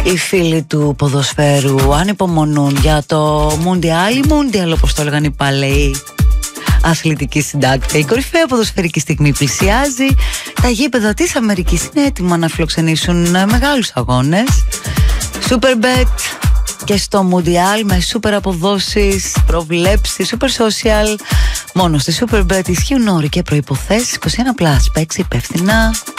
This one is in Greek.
Οι φίλοι του ποδοσφαίρου ανυπομονούν για το Μουντιάλ, όπως το έλεγαν οι παλαιοί αθλητικοί συντάκτε. Η κορυφαία ποδοσφαιρική στιγμή πλησιάζει. Τα γήπεδα της Αμερικής είναι έτοιμα να φιλοξενήσουν μεγάλους αγώνες. Superbet και στο Μουντιάλ με super αποδόσεις, προβλέψεις, super social. Μόνο στη Superbet ισχύουν όροι και προϋποθέσεις. 21+, παίξει υπεύθυνα.